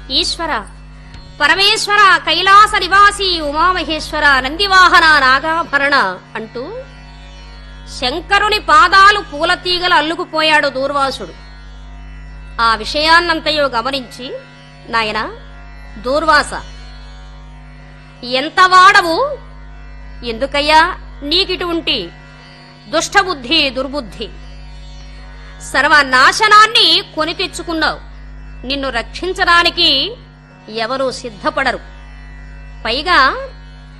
ఈశ్వర, పరమేశ్వర, కైలాస నివాసి, ఉమామహేశ్వర, నందివాహన, నాగాభరణ అంటూ శంకరుని పాదాలు పూలతీగలు అల్లుకుపోయాడు దూర్వాసుడు. ఆ విషయాన్నంతయో గమనించి, నాయనా దూర్వాస, ఎంత వాడవు, ఎందుకయ్యా నీకిటువంటి దుష్టబుద్ధి, దుర్బుద్ధి, సర్వనాశనాన్ని కొని తెచ్చుకున్నావు. నిన్ను రక్షించడానికి ఎవరూ సిద్ధపడరు. పైగా